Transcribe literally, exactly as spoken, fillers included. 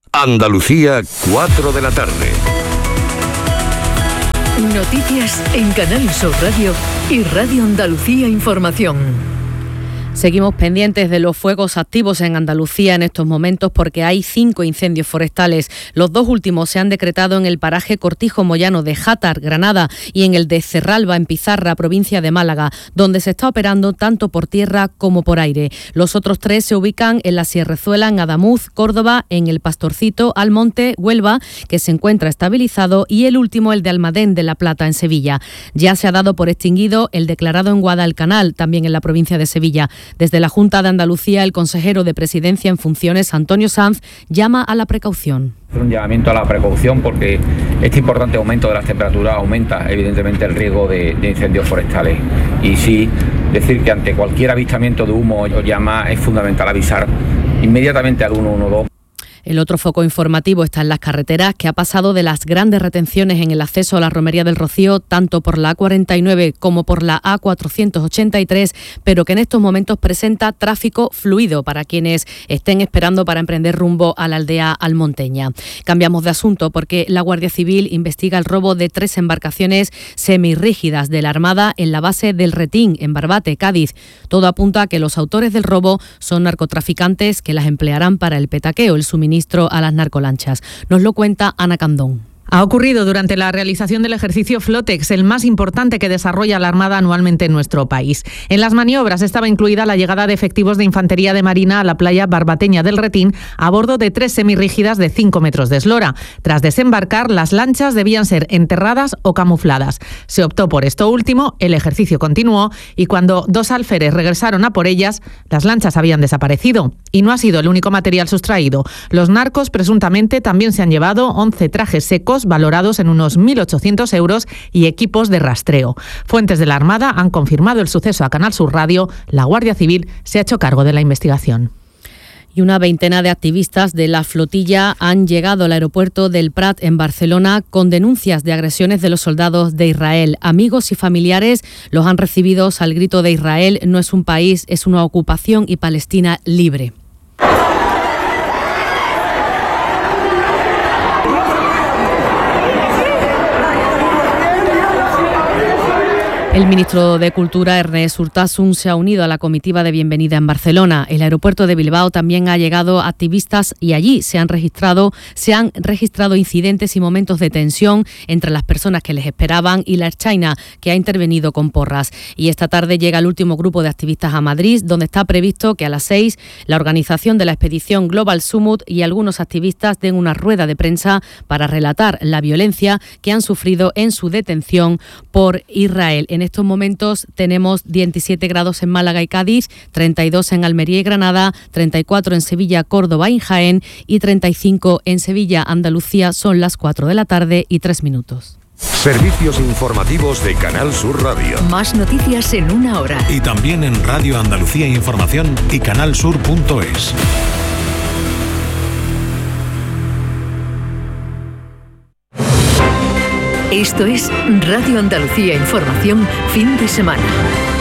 Andalucía, cuatro de la tarde. Noticias en Canal Sur Radio y Radio Andalucía Información. Seguimos pendientes de los fuegos activos en Andalucía en estos momentos porque hay cinco incendios forestales. Los dos últimos se han decretado en el paraje Cortijo Moyano de Játar, Granada, y en el de Cerralba, en Pizarra, provincia de Málaga, donde se está operando tanto por tierra como por aire. Los otros tres se ubican en la Sierrezuela, en Adamuz, Córdoba, en el Pastorcito, Almonte, Huelva, que se encuentra estabilizado, y el último, el de Almadén de la Plata, en Sevilla. Ya se ha dado por extinguido el declarado en Guadalcanal, también en la provincia de Sevilla. Desde la Junta de Andalucía, el consejero de Presidencia en funciones, Antonio Sanz, llama a la precaución. Un llamamiento a la precaución porque este importante aumento de las temperaturas aumenta evidentemente el riesgo de, de incendios forestales. Y sí, decir que ante cualquier avistamiento de humo o llama es fundamental avisar inmediatamente al uno uno dos. El otro foco informativo está en las carreteras, que ha pasado de las grandes retenciones en el acceso a la Romería del Rocío, tanto por la A cuarenta y nueve como por la A cuatrocientos ochenta y tres, pero que en estos momentos presenta tráfico fluido para quienes estén esperando para emprender rumbo a la aldea almonteña. Cambiamos de asunto porque la Guardia Civil investiga el robo de tres embarcaciones semirrígidas de la Armada en la base del Retín, en Barbate, Cádiz. Todo apunta a que los autores del robo son narcotraficantes que las emplearán para el petaqueo, el suministro ministro a las narcolanchas. Nos lo cuenta Ana Candón. Ha ocurrido durante la realización del ejercicio Flotex, el más importante que desarrolla la Armada anualmente en nuestro país. En las maniobras estaba incluida la llegada de efectivos de Infantería de Marina a la playa barbateña del Retín a bordo de tres semirrígidas de cinco metros de eslora. Tras desembarcar, las lanchas debían ser enterradas o camufladas. Se optó por esto último, el ejercicio continuó y cuando dos alférez regresaron a por ellas, las lanchas habían desaparecido. Y no ha sido el único material sustraído. Los narcos presuntamente también se han llevado once trajes secos valorados en unos mil ochocientos euros y equipos de rastreo. Fuentes de la Armada han confirmado el suceso a Canal Sur Radio. La Guardia Civil se ha hecho cargo de la investigación. Y una veintena de activistas de la flotilla han llegado al aeropuerto del Prat en Barcelona con denuncias de agresiones de los soldados de Israel. Amigos y familiares los han recibido al grito de Israel no es un país, es una ocupación y Palestina libre. El ministro de Cultura, Ernest Urtasun, se ha unido a la comitiva de bienvenida en Barcelona. El aeropuerto de Bilbao también ha llegado activistas y allí se han registrado, se han registrado incidentes y momentos de tensión entre las personas que les esperaban y la Ertzaina, que ha intervenido con porras. Y esta tarde llega el último grupo de activistas a Madrid, donde está previsto que a las seis la organización de la expedición Global Summit y algunos activistas den una rueda de prensa para relatar la violencia que han sufrido en su detención por Israel. En estos momentos tenemos diecisiete grados en Málaga y Cádiz, treinta y dos en Almería y Granada, treinta y cuatro en Sevilla, Córdoba y Jaén y treinta y cinco en Sevilla, Andalucía. Son las cuatro de la tarde y tres minutos. Servicios informativos de Canal Sur Radio. Más noticias en una hora. Y también en Radio Andalucía Información y canalsur punto es. Esto es Radio Andalucía Información, fin de semana.